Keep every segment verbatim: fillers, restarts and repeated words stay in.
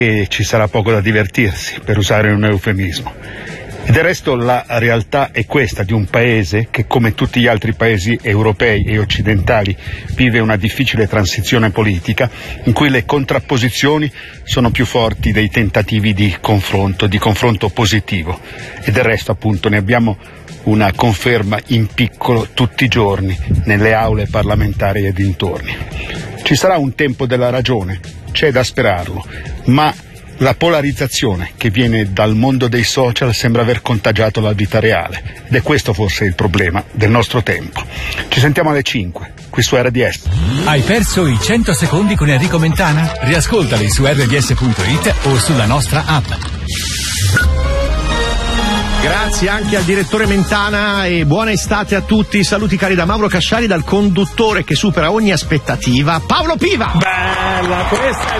e ci sarà poco da divertirsi, per usare un eufemismo. E del resto la realtà è questa, di un paese che, come tutti gli altri paesi europei e occidentali, vive una difficile transizione politica in cui le contrapposizioni sono più forti dei tentativi di confronto, di confronto positivo. E del resto, appunto, ne abbiamo una conferma in piccolo tutti i giorni nelle aule parlamentari e dintorni. Ci sarà un tempo della ragione, c'è da sperarlo, ma la polarizzazione che viene dal mondo dei social sembra aver contagiato la vita reale ed è questo forse il problema del nostro tempo. Ci sentiamo alle cinque, qui su R D S. Hai perso i cento secondi con Enrico Mentana? Riascoltali su R D S punto it o sulla nostra app. Grazie anche al direttore Mentana e buona estate a tutti. Saluti cari da Mauro Casciari, dal conduttore che supera ogni aspettativa, Paolo Piva. Bella, questa è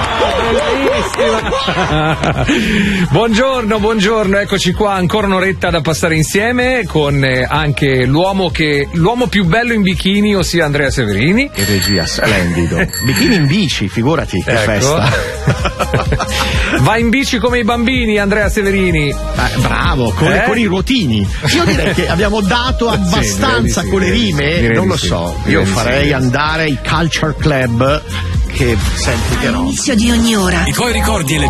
nuova, bellissima. Buongiorno, buongiorno, eccoci qua, ancora un'oretta da passare insieme con eh, anche l'uomo che l'uomo più bello in bicchini, ossia Andrea Severini. Che regia, splendido. Bikini in bici, figurati, che ecco. Festa. Va in bici come i bambini, Andrea Severini. Eh, bravo. Con, eh? con i ruotini. Io direi che abbiamo dato abbastanza sì, con le rime, direi non lo sì, so. Io farei sì. andare ai Culture Club, che senti che no. All'inizio di ogni ora. I tuoi ricordi e le